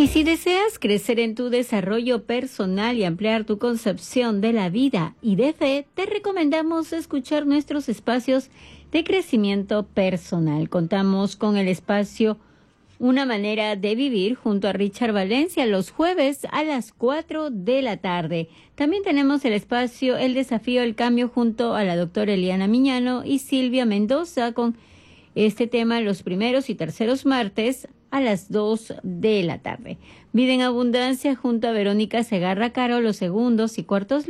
si deseas crecer en tu desarrollo personal y ampliar tu concepción de la vida y de fe, te recomendamos escuchar nuestros espacios de crecimiento personal. Contamos con el espacio Una manera de vivir junto a Richard Valencia los jueves a las 4 de la tarde. También tenemos el espacio El desafío del cambio junto a la doctora Eliana Miñano y Silvia Mendoza con este tema los primeros y terceros martes a las 2 de la tarde. Vida en abundancia junto a Verónica Segarra Caro los segundos y cuartos